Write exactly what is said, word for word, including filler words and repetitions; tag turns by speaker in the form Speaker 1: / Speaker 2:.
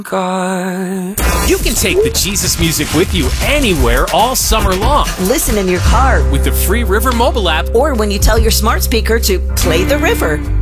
Speaker 1: God. You can take the Jesus music with you anywhere all summer long.
Speaker 2: Listen in your car
Speaker 1: with the free River mobile app,
Speaker 2: or when you tell your smart speaker to play the river.